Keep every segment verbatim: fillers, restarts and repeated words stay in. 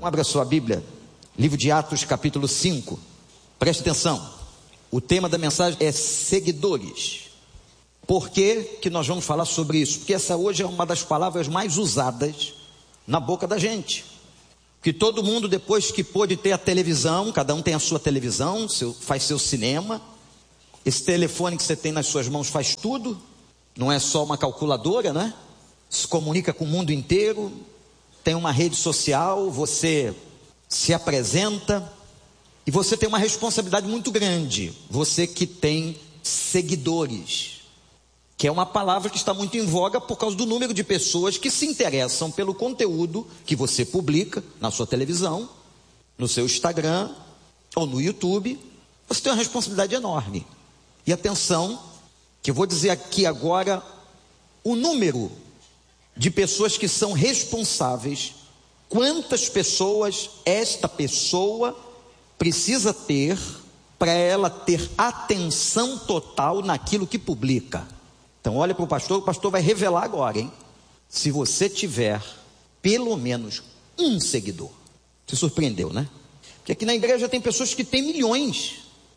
Abra sua Bíblia, livro de Atos, capítulo cinco. Preste atenção. O tema da mensagem é seguidores. Por que que nós vamos falar sobre isso? Porque essa hoje é uma das palavras mais usadas na boca da gente. Que todo mundo, depois que pôde ter a televisão, cada um tem a sua televisão, seu, faz seu cinema. Esse telefone que você tem nas suas mãos faz tudo. Não é só uma calculadora, né? Se comunica com o mundo inteiro. Tem uma rede social, você se apresenta. E você tem uma responsabilidade muito grande. Você que tem seguidores. Que é uma palavra que está muito em voga por causa do número de pessoas que se interessam pelo conteúdo que você publica na sua televisão, no seu Instagram ou no YouTube. Você tem uma responsabilidade enorme. E atenção, que eu vou dizer aqui agora o número de pessoas que são responsáveis. Quantas pessoas esta pessoa precisa ter para ela ter atenção total naquilo que publica. Então olha para o pastor, o pastor vai revelar agora, hein? Se você tiver pelo menos um seguidor. Se surpreendeu, né? Porque aqui na igreja tem pessoas que têm milhões.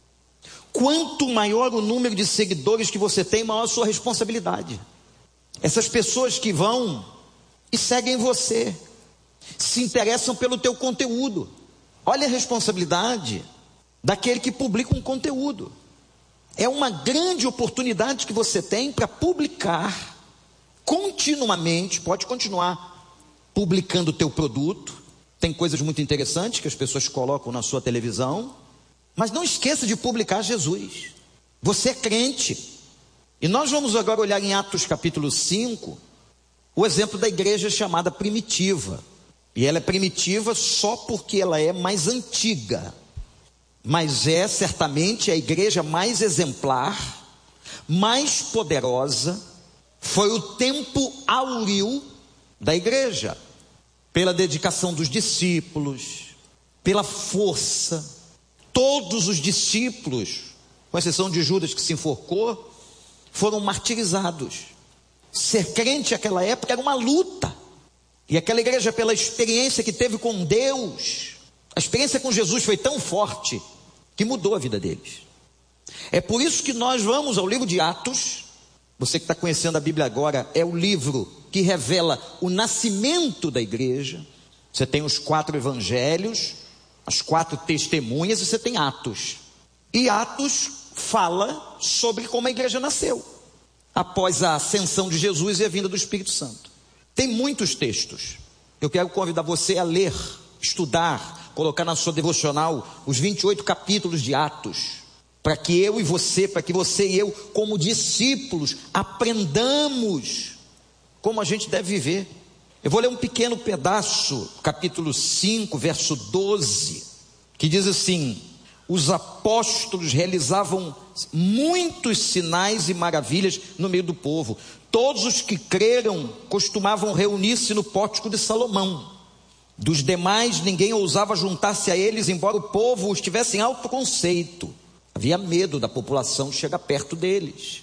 Quanto maior o número de seguidores que você tem, maior a sua responsabilidade. Essas pessoas que vão e seguem você, se interessam pelo teu conteúdo. Olha a responsabilidade daquele que publica um conteúdo. É uma grande oportunidade que você tem para publicar continuamente. Pode continuar publicando o teu produto. Tem coisas muito interessantes que as pessoas colocam na sua televisão. Mas não esqueça de publicar Jesus. Você é crente. E nós vamos agora olhar em Atos capítulo cinco, o exemplo da igreja chamada primitiva. E ela é primitiva só porque ela é mais antiga. Mas é certamente a igreja mais exemplar, mais poderosa. Foi o tempo áureo da igreja. Pela dedicação dos discípulos, pela força. Todos os discípulos, com exceção de Judas que se enforcou, foram martirizados. Ser crente naquela época era uma luta. E aquela igreja, pela experiência que teve com Deus, a experiência com Jesus foi tão forte que mudou a vida deles. É por isso que nós vamos ao livro de Atos. Você que está conhecendo a Bíblia agora, é o livro que revela o nascimento da igreja. Você tem os quatro evangelhos, as quatro testemunhas, e você tem Atos. E Atos fala sobre como a igreja nasceu, após a ascensão de Jesus e a vinda do Espírito Santo. Tem muitos textos. Eu quero convidar você a ler, estudar, colocar na sua devocional os vinte e oito capítulos de Atos, para que eu e você, para que você e eu, como discípulos, aprendamos como a gente deve viver. Eu vou ler um pequeno pedaço, capítulo cinco, verso doze, que diz assim: os apóstolos realizavam muitos sinais e maravilhas no meio do povo. Todos os que creram costumavam reunir-se no pórtico de Salomão. Dos demais ninguém ousava juntar-se a eles, embora o povo os tivesse em alto conceito. Havia medo da população chegar perto deles.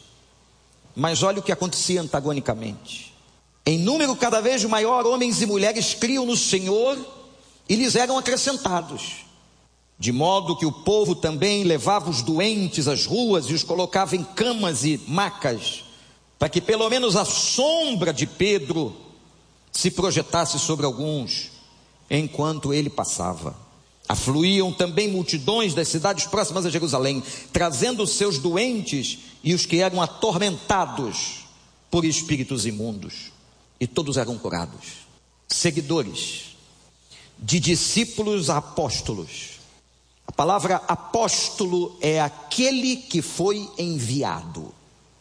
Mas olha o que acontecia antagonicamente. Em número cada vez maior, homens e mulheres criam no Senhor e lhes eram acrescentados. De modo que o povo também levava os doentes às ruas e os colocava em camas e macas, para que pelo menos a sombra de Pedro se projetasse sobre alguns, enquanto ele passava. Afluíam também multidões das cidades próximas a Jerusalém, trazendo os seus doentes e os que eram atormentados por espíritos imundos, e todos eram curados. Seguidores, de discípulos a apóstolos. A palavra apóstolo é aquele que foi enviado.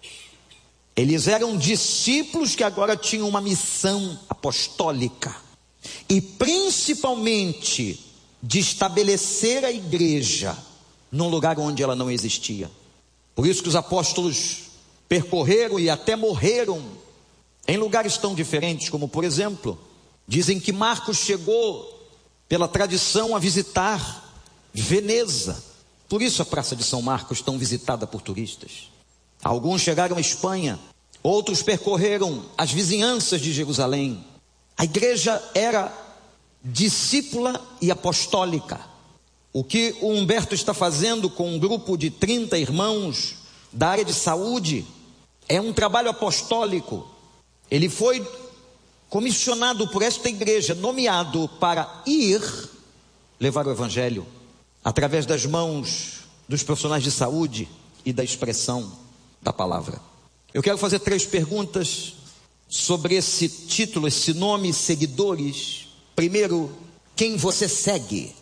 Eles eram discípulos que agora tinham uma missão apostólica, e principalmente de estabelecer a igreja num lugar onde ela não existia. Por isso que os apóstolos percorreram e até morreram em lugares tão diferentes, como por exemplo, dizem que Marcos chegou pela tradição a visitar Veneza. Por isso a Praça de São Marcos tão visitada por turistas. Alguns chegaram à Espanha, outros percorreram as vizinhanças de Jerusalém. A igreja era discípula e apostólica. O que o Humberto está fazendo com um grupo de trinta irmãos da área de saúde é um trabalho apostólico. Ele foi comissionado por esta igreja, nomeado para ir levar o evangelho através das mãos dos profissionais de saúde e da expressão da palavra. Eu quero fazer três perguntas sobre esse título, esse nome, seguidores. Primeiro, quem você segue?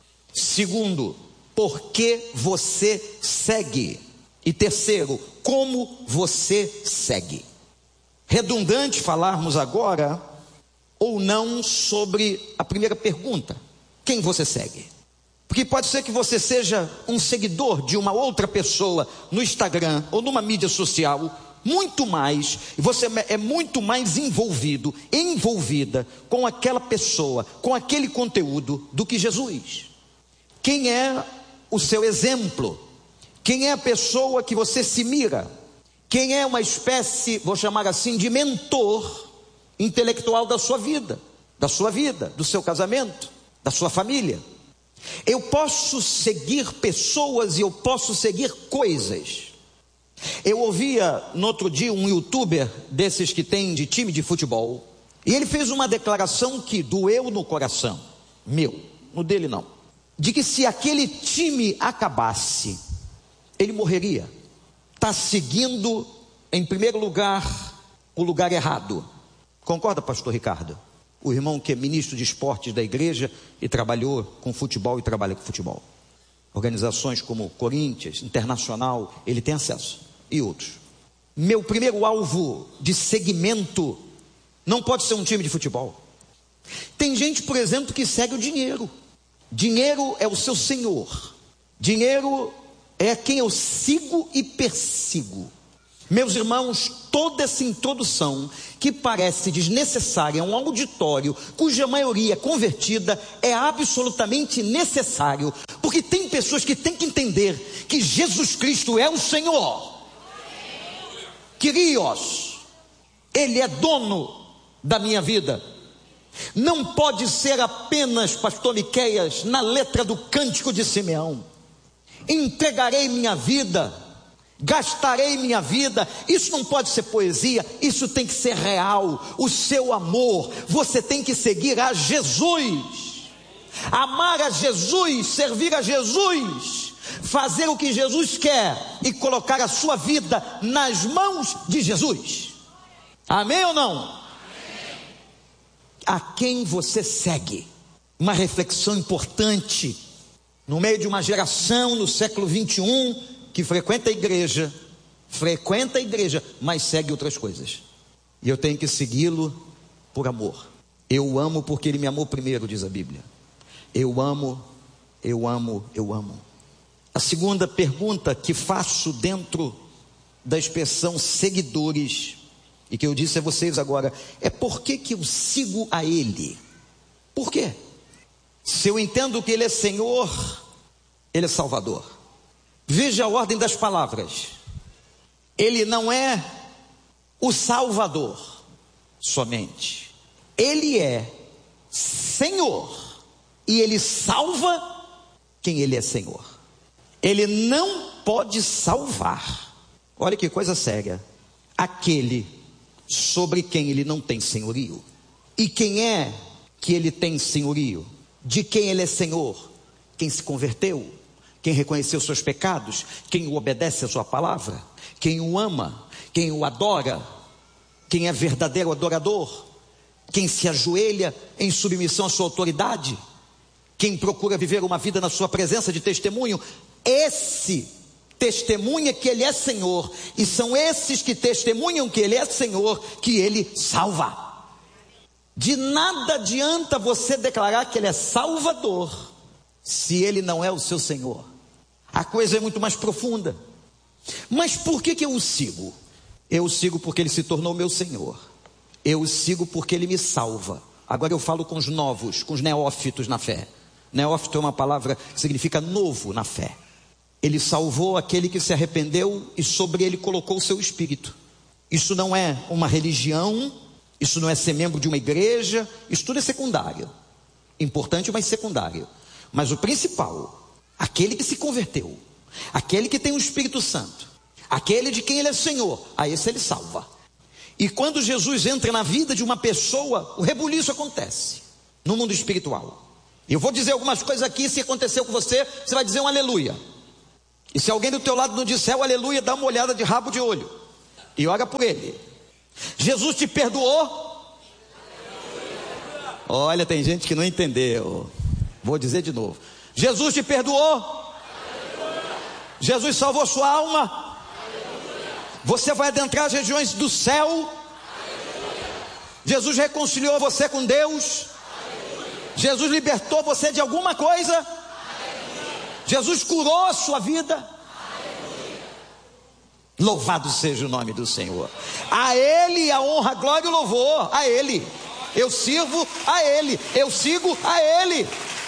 Segundo, por que você segue? E terceiro, como você segue? Redundante falarmos agora ou não sobre a primeira pergunta, quem você segue? Porque pode ser que você seja um seguidor de uma outra pessoa no Instagram ou numa mídia social, muito mais, e você é muito mais envolvido, envolvida com aquela pessoa, com aquele conteúdo do que Jesus. Quem é o seu exemplo? Quem é a pessoa que você se mira? Quem é uma espécie, vou chamar assim, de mentor intelectual da sua vida, da sua vida, do seu casamento, da sua família? Eu posso seguir pessoas e eu posso seguir coisas. Eu ouvia no outro dia um youtuber desses que tem de time de futebol, e ele fez uma declaração que doeu no coração meu, no dele não, de que se aquele time acabasse, ele morreria. Está seguindo em primeiro lugar o lugar errado. Concorda, pastor Ricardo? O irmão que é ministro de esportes da igreja e trabalhou com futebol e trabalha com futebol. Organizações como Corinthians, Internacional, ele tem acesso. E outros. Meu primeiro alvo de segmento não pode ser um time de futebol. Tem gente, por exemplo, que segue o dinheiro. Dinheiro é o seu senhor. Dinheiro é quem eu sigo e persigo. Meus irmãos, toda essa introdução que parece desnecessária a um auditório cuja maioria é convertida é absolutamente necessário, porque tem pessoas que têm que entender que Jesus Cristo é o Senhor. Kyrios, Ele é dono da minha vida. Não pode ser apenas, pastor Miqueias, na letra do cântico de Simeão. Entregarei minha vida, gastarei minha vida. Isso não pode ser poesia, isso tem que ser real. O seu amor, você tem que seguir a Jesus, amar a Jesus, servir a Jesus, fazer o que Jesus quer e colocar a sua vida nas mãos de Jesus. Amém ou não? Amém. A quem você segue? Uma reflexão importante no meio de uma geração no século vinte e um que frequenta a igreja, frequenta a igreja, mas segue outras coisas. E eu tenho que segui-lo por amor. Eu o amo porque ele me amou primeiro, diz a Bíblia. Eu amo, eu amo, eu amo. A segunda pergunta que faço dentro da expressão seguidores, e que eu disse a vocês agora, é por que que eu sigo a Ele? Por quê? Se eu entendo que Ele é Senhor, Ele é Salvador. Veja a ordem das palavras. Ele não é o Salvador somente. Ele é Senhor. E Ele salva quem Ele é Senhor. Ele não pode salvar, olha que coisa séria, aquele sobre quem Ele não tem senhorio. E quem é que Ele tem senhorio? De quem Ele é Senhor? Quem se converteu, quem reconheceu seus pecados, quem o obedece à sua palavra, quem o ama, quem o adora, quem é verdadeiro adorador, quem se ajoelha em submissão à sua autoridade, quem procura viver uma vida na sua presença de testemunho. Esse testemunha que Ele é Senhor, e são esses que testemunham que Ele é Senhor, que Ele salva. De nada adianta você declarar que Ele é Salvador, se Ele não é o seu Senhor. A coisa é muito mais profunda. Mas por que que eu o sigo? Eu o sigo porque Ele se tornou meu Senhor. Eu o sigo porque Ele me salva. Agora eu falo com os novos, com os neófitos na fé. Neófito é uma palavra que significa novo na fé. Ele salvou aquele que se arrependeu e sobre ele colocou o seu espírito. Isso não é uma religião, isso não é ser membro de uma igreja, isso tudo é secundário. importante, mas secundário. Mas o principal, aquele que se converteu, aquele que tem o Espírito Santo, aquele de quem ele é Senhor, a esse ele salva. E quando Jesus entra na vida de uma pessoa, o rebuliço acontece no mundo espiritual. Eu vou dizer algumas coisas aqui, se aconteceu com você, você vai dizer um aleluia. E se alguém do teu lado não disser o aleluia, dá uma olhada de rabo de olho e ora por ele. Jesus te perdoou? Olha, tem gente que não entendeu. Vou dizer de novo. Jesus te perdoou? Jesus salvou sua alma? Você vai adentrar as regiões do céu? Jesus reconciliou você com Deus? Jesus libertou você de alguma coisa? Jesus curou a sua vida? Louvado seja o nome do Senhor. A Ele a honra, a glória e o louvor. A Ele. Eu sirvo a Ele. Eu sigo a Ele.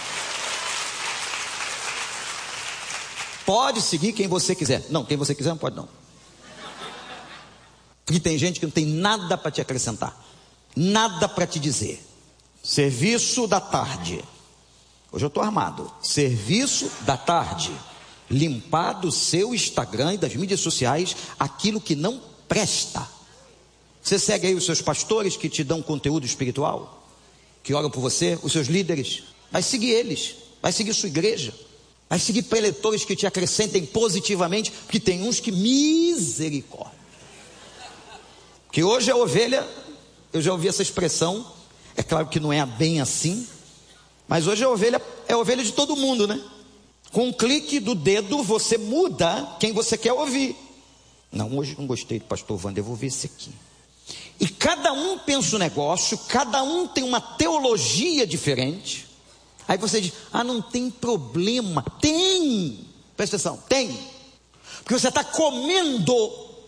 Pode seguir quem você quiser. Não, quem você quiser não pode não. Porque tem gente que não tem nada para te acrescentar, nada para te dizer. Serviço da tarde. Hoje eu estou armado. Serviço da tarde. Limpar do seu Instagram e das mídias sociais aquilo que não presta. Você segue aí os seus pastores que te dão conteúdo espiritual, que oram por você, os seus líderes. Vai seguir eles, vai seguir sua igreja, vai seguir preletores que te acrescentem positivamente, porque tem uns que misericórdia. Que hoje a ovelha, eu já ouvi essa expressão, é claro que não é bem assim, mas hoje a ovelha é a ovelha de todo mundo, né? Com um clique do dedo você muda quem você quer ouvir. Não, hoje não gostei do pastor Wander, eu vou ver esse aqui. E cada um pensa um negócio, cada um tem uma teologia diferente. Aí você diz, ah, não tem problema. Tem, presta atenção, tem. Porque você está comendo,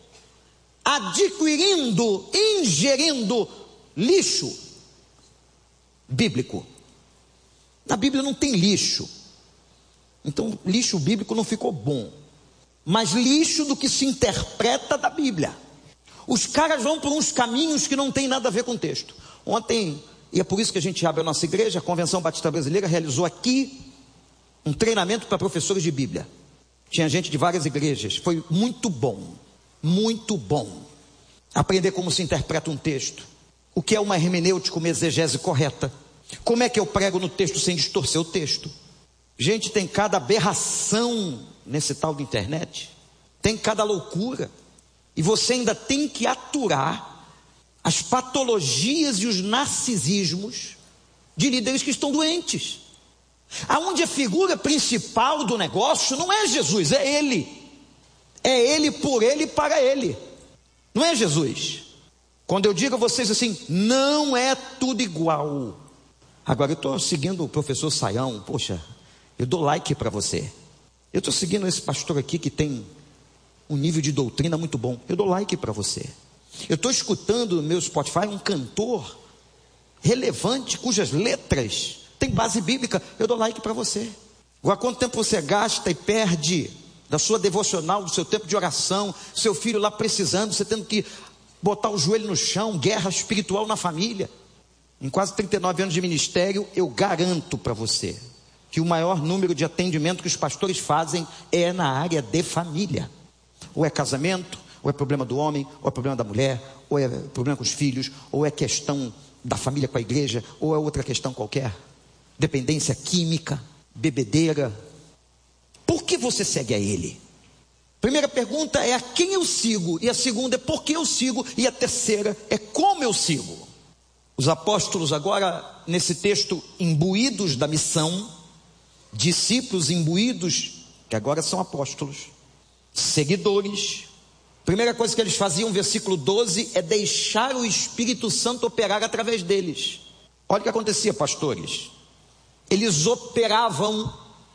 adquirindo, ingerindo lixo bíblico. Na Bíblia não tem lixo. Então lixo bíblico não ficou bom. Mas lixo do que se interpreta da Bíblia. Os caras vão por uns caminhos que não tem nada a ver com o texto. Ontem, e é por isso que a gente abre a nossa igreja, a Convenção Batista Brasileira realizou aqui um treinamento para professores de Bíblia. Tinha gente de várias igrejas. Foi muito bom, muito bom aprender como se interpreta um texto, o que é uma hermenêutica, uma exegese correta, como é que eu prego no texto sem distorcer o texto. Gente, tem cada aberração nesse tal de internet, tem cada loucura, e você ainda tem que aturar as patologias e os narcisismos de líderes que estão doentes, aonde a figura principal do negócio não é Jesus, é Ele, é Ele, por Ele e para Ele, não é Jesus. Quando eu digo a vocês assim, não é tudo igual. Agora eu estou seguindo o professor Saião, poxa, eu dou like para você. Eu estou seguindo esse pastor aqui que tem um nível de doutrina muito bom. Eu dou like para você. Eu estou escutando no meu Spotify um cantor relevante, cujas letras têm base bíblica. Eu dou like para você. Agora, quanto tempo você gasta e perde da sua devocional, do seu tempo de oração, seu filho lá precisando, você tendo que botar o joelho no chão, guerra espiritual na família. Em quase trinta e nove anos de ministério, eu garanto para você que o maior número de atendimento que os pastores fazem é na área de família. Ou é casamento, ou é problema do homem, ou é problema da mulher, ou é problema com os filhos, ou é questão da família com a igreja, ou é outra questão qualquer. Dependência química, bebedeira. Por que você segue a Ele? Primeira pergunta é a quem eu sigo, e a segunda é por que eu sigo, e a terceira é como eu sigo. Os apóstolos agora, nesse texto, imbuídos da missão, discípulos imbuídos, que agora são apóstolos, seguidores. Primeira coisa que eles faziam, versículo doze, é deixar o Espírito Santo operar através deles. Olha o que acontecia, pastores. Eles operavam,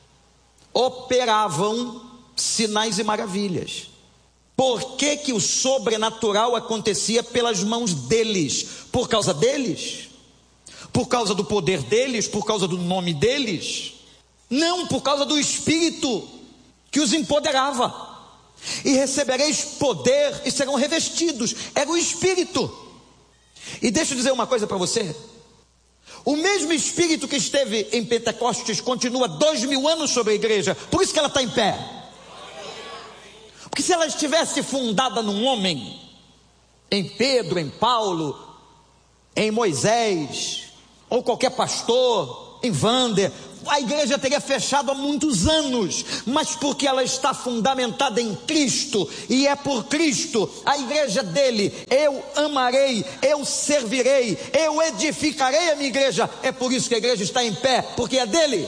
operavam sinais e maravilhas. Por que que o sobrenatural acontecia pelas mãos deles? Por causa deles? Por causa do poder deles? Por causa do nome deles? Não, por causa do Espírito que os empoderava. E recebereis poder e serão revestidos. Era o Espírito. E deixa eu dizer uma coisa para você. O mesmo Espírito que esteve em Pentecostes continua dois mil anos sobre a igreja. Por isso que ela está em pé. Porque se ela estivesse fundada num homem, em Pedro, em Paulo, em Moisés, ou qualquer pastor, em Wander, a igreja teria fechado há muitos anos. Mas porque ela está fundamentada em Cristo, e é por Cristo, a igreja dele, eu amarei, eu servirei, eu edificarei a minha igreja. É por isso que a igreja está em pé, porque é dele.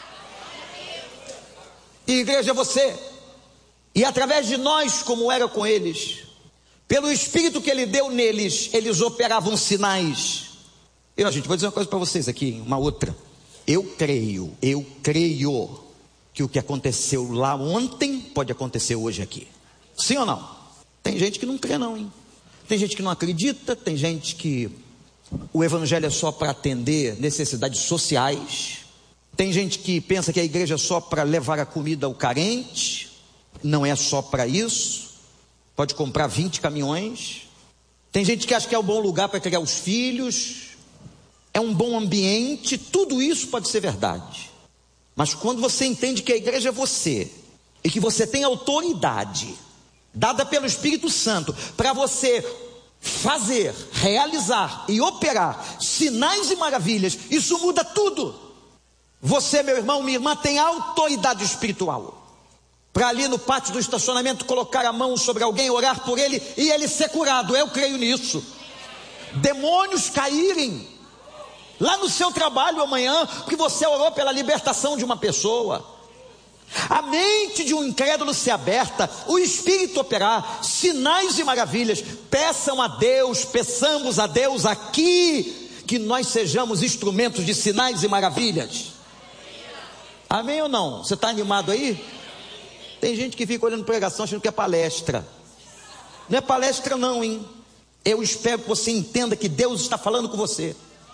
E igreja é você. E através de nós, como era com eles, pelo Espírito que ele deu neles, eles operavam sinais. E a gente, vou dizer uma coisa para vocês aqui, uma outra. Eu creio, eu creio que o que aconteceu lá ontem pode acontecer hoje aqui. Sim ou não? Tem gente que não crê não, hein? Tem gente que não acredita, tem gente que o evangelho é só para atender necessidades sociais. Tem gente que pensa que a igreja é só para levar a comida ao carente. Não é só para isso. Pode comprar vinte caminhões. Tem gente que acha que é um bom lugar para criar os filhos, é um bom ambiente. Tudo isso pode ser verdade, mas quando você entende que a igreja é você, e que você tem autoridade dada pelo Espírito Santo para você fazer, realizar e operar sinais e maravilhas, isso muda tudo. Você, meu irmão, minha irmã, tem autoridade espiritual para ali no pátio do estacionamento colocar a mão sobre alguém, orar por ele e ele ser curado. Eu creio nisso. Demônios caírem lá no seu trabalho amanhã, porque você orou pela libertação de uma pessoa. A mente de um incrédulo ser aberta, o Espírito operar, sinais e maravilhas. Peçam a Deus, peçamos a Deus aqui, que nós sejamos instrumentos de sinais e maravilhas. Amém ou não? Você está animado aí? Tem gente que fica olhando pregação achando que é palestra. Não é palestra não, hein? Eu espero que você entenda que Deus está falando com você.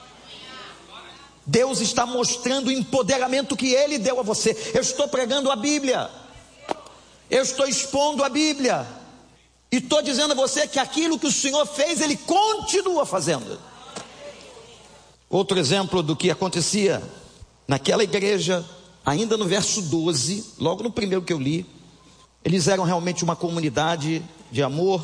Deus está mostrando o empoderamento que Ele deu a você. Eu estou pregando a Bíblia, eu estou expondo a Bíblia, e estou dizendo a você que aquilo que o Senhor fez, Ele continua fazendo. Outro exemplo do que acontecia naquela igreja, ainda no verso doze, logo no primeiro que eu li, eles eram realmente uma comunidade de amor,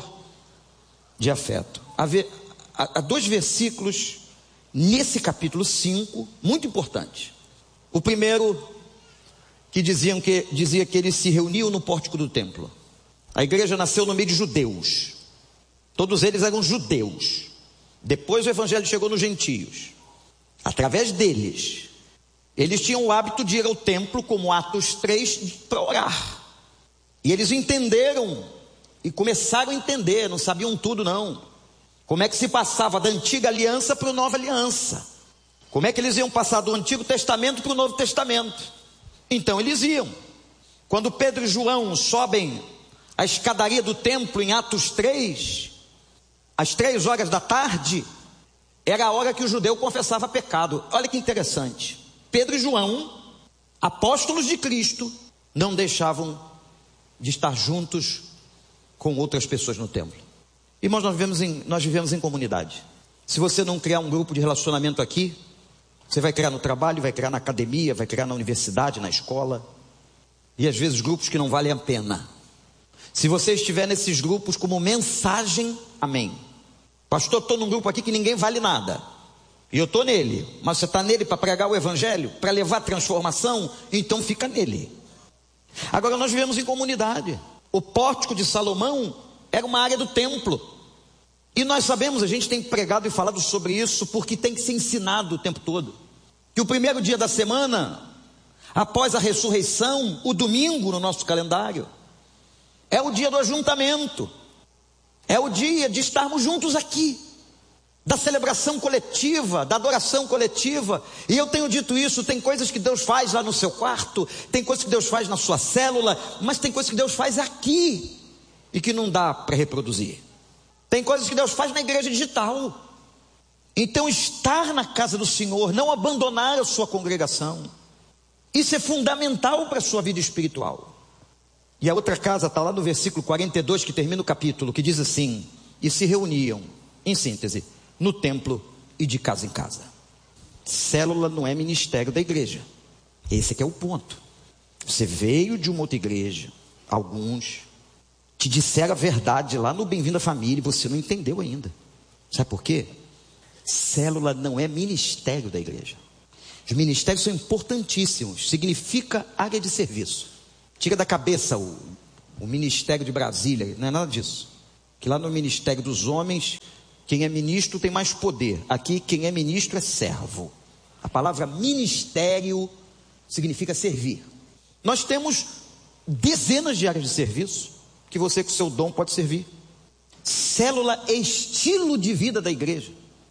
de afeto. Há, há dois versículos nesse capítulo cinco, muito importante. O primeiro, que, diziam que dizia que eles se reuniam no pórtico do templo. A igreja nasceu no meio de judeus, todos eles eram judeus. Depois o evangelho chegou nos gentios. Através deles, eles tinham o hábito de ir ao templo, como Atos três, para orar. E eles entenderam, e começaram a entender, não sabiam tudo não, como é que se passava da antiga aliança para a nova aliança, como é que eles iam passar do Antigo Testamento para o Novo Testamento. Então eles iam. Quando Pedro e João sobem a escadaria do templo em Atos três, às três horas da tarde, era a hora que o judeu confessava pecado. Olha que interessante, Pedro e João, apóstolos de Cristo, não deixavam de estar juntos com outras pessoas no templo. Irmãos, nós vivemos em, nós vivemos em comunidade. Se você não criar um grupo de relacionamento aqui, você vai criar no trabalho, vai criar na academia, vai criar na universidade, na escola, e às vezes grupos que não valem a pena. Se você estiver nesses grupos como mensagem, amém. Pastor, estou num grupo aqui que ninguém vale nada, e eu estou nele, mas você está nele para pregar o evangelho, para levar transformação, então fica nele. Agora nós vivemos em comunidade. O pórtico de Salomão era uma área do templo, e nós sabemos, a gente tem pregado e falado sobre isso, porque tem que ser ensinado o tempo todo, que o primeiro dia da semana, após a ressurreição, o domingo no nosso calendário, é o dia do ajuntamento, é o dia de estarmos juntos aqui, da celebração coletiva, da adoração coletiva. E eu tenho dito isso, tem coisas que Deus faz lá no seu quarto, tem coisas que Deus faz na sua célula, mas tem coisas que Deus faz aqui, e que não dá para reproduzir. Tem coisas que Deus faz na igreja digital. Então estar na casa do Senhor, não abandonar a sua congregação, isso é fundamental para a sua vida espiritual. E a outra casa está lá no versículo quarenta e dois, que termina o capítulo, que diz assim: e se reuniam, em síntese, no templo e de casa em casa. Célula não é ministério da igreja. Esse aqui é o ponto. Você veio de uma outra igreja, alguns te disseram a verdade lá no Bem-vindo à Família, e você não entendeu ainda. Sabe por quê? Célula não é ministério da igreja. Os ministérios são importantíssimos, significa área de serviço. Tira da cabeça o, o ministério de Brasília, não é nada disso. Que lá no ministério dos homens, quem é ministro tem mais poder. Aqui quem é ministro é servo. A palavra ministério significa servir. Nós temos dezenas de áreas de serviço que você com seu dom pode servir. Célula é estilo de vida da igreja.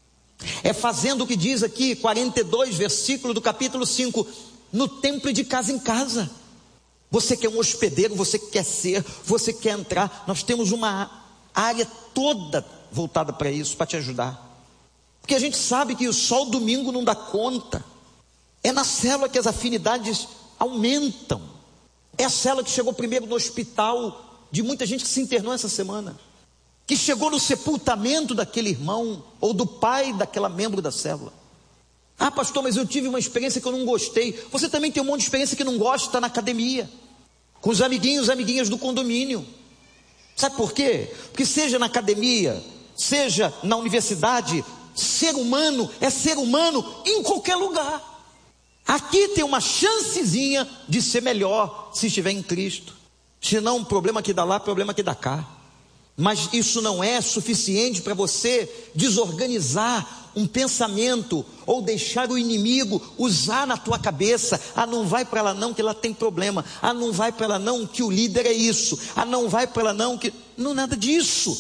É fazendo o que diz aqui, quarenta e dois, versículo do capítulo cinco, no templo e de casa em casa. Você que é um hospedeiro, você que quer ser, você que quer entrar, nós temos uma área toda voltada para isso, para te ajudar. Porque a gente sabe que só o domingo não dá conta. É na célula que as afinidades aumentam. É a célula que chegou primeiro no hospital de muita gente que se internou essa semana, que chegou no sepultamento daquele irmão ou do pai daquela membro da célula. Ah, pastor, mas eu tive uma experiência que eu não gostei. Você também tem um monte de experiência que não gosta, está na academia, com os amiguinhos, amiguinhas do condomínio. Sabe por quê? Porque seja na academia, seja na universidade, ser humano é ser humano em qualquer lugar. Aqui tem uma chancezinha de ser melhor se estiver em Cristo. Senão um problema que dá lá, problema que dá cá. Mas isso não é suficiente para você desorganizar um pensamento ou deixar o inimigo usar na tua cabeça. Ah, não vai para lá não que ela tem problema. Ah, não vai para lá não que o líder é isso. Ah, não vai para lá não que... Não, nada disso.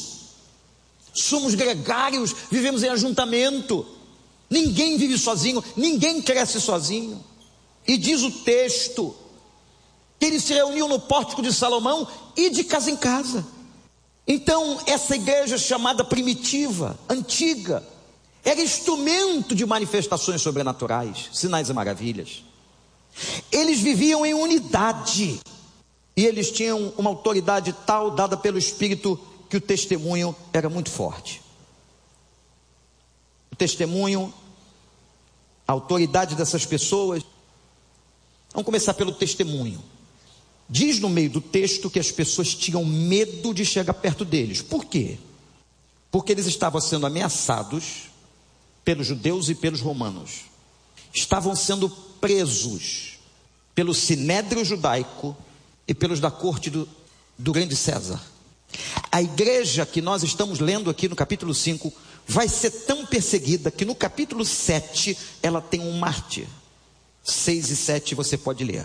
Somos gregários, vivemos em ajuntamento. Ninguém vive sozinho, ninguém cresce sozinho. E diz o texto que eles se reuniam no pórtico de Salomão e de casa em casa. Então essa igreja chamada primitiva, antiga, era instrumento de manifestações sobrenaturais, sinais e maravilhas. Eles viviam em unidade e eles tinham uma autoridade tal dada pelo Espírito que o testemunho era muito forte. O testemunho, a autoridade dessas pessoas. Vamos começar pelo testemunho. Diz no meio do texto que as pessoas tinham medo de chegar perto deles. Por quê? Porque eles estavam sendo ameaçados pelos judeus e pelos romanos. Estavam sendo presos pelo sinédrio judaico e pelos da corte do, do grande César. A igreja que nós estamos lendo aqui no capítulo cinco vai ser tão perseguida que no capítulo sete ela tem um mártir. seis e sete você pode ler.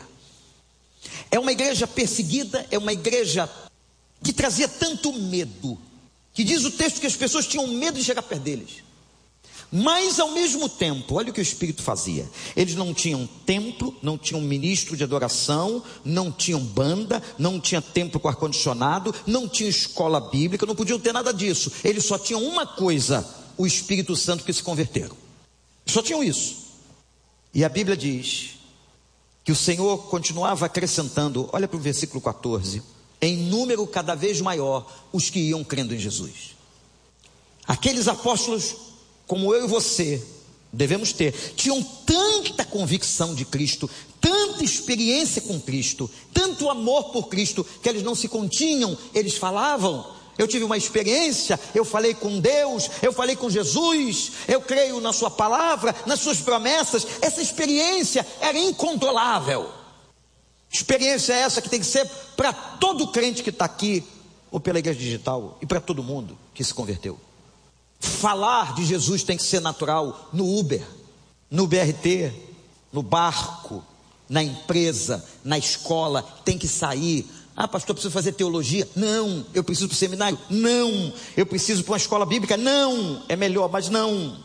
É uma igreja perseguida, é uma igreja que trazia tanto medo, que diz o texto que as pessoas tinham medo de chegar perto deles. Mas ao mesmo tempo, olha o que o Espírito fazia. Eles não tinham templo, não tinham ministro de adoração, não tinham banda, não tinha templo com ar-condicionado, não tinha escola bíblica, não podiam ter nada disso. Eles só tinham uma coisa, o Espírito Santo, que se converteram. Só tinham isso. E a Bíblia diz que o Senhor continuava acrescentando, olha para o versículo quatorze, em número cada vez maior, os que iam crendo em Jesus. Aqueles apóstolos, como eu e você devemos ter, tinham tanta convicção de Cristo, tanta experiência com Cristo, tanto amor por Cristo, que eles não se continham, eles falavam. Eu tive uma experiência, eu falei com Deus, eu falei com Jesus, eu creio na sua palavra, nas suas promessas. Essa experiência era incontrolável. Experiência essa que tem que ser para todo crente que está aqui, ou pela igreja digital, e para todo mundo que se converteu. Falar de Jesus tem que ser natural no Uber, no B R T, no barco, na empresa, na escola, tem que sair. Ah, pastor, eu preciso fazer teologia? Não. Eu preciso para o seminário? Não. Eu preciso para uma escola bíblica? Não. É melhor, mas não.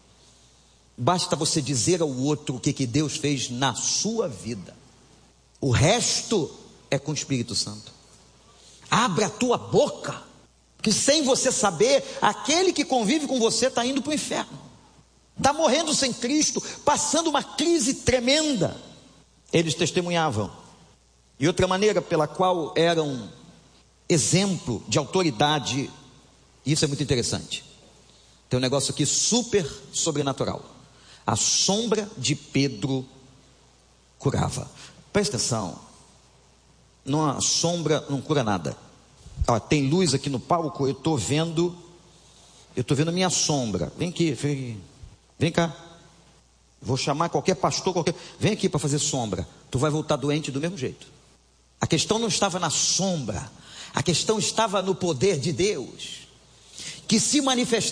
Basta você dizer ao outro o que, que Deus fez na sua vida. O resto é com o Espírito Santo. Abre a tua boca, que sem você saber, aquele que convive com você está indo para o inferno. Está morrendo sem Cristo, passando uma crise tremenda. Eles testemunhavam. E outra maneira pela qual eram exemplo de autoridade, isso é muito interessante. Tem um negócio aqui super sobrenatural. A sombra de Pedro curava. Presta atenção. Não, a sombra não cura nada. Ó, tem luz aqui no palco, eu estou vendo, eu estou vendo a minha sombra. Vem aqui, vem aqui. Vem cá. Vou chamar qualquer pastor, qualquer... Vem aqui para fazer sombra. Tu vai voltar doente do mesmo jeito. A questão não estava na sombra. A questão estava no poder de Deus, que se manifestava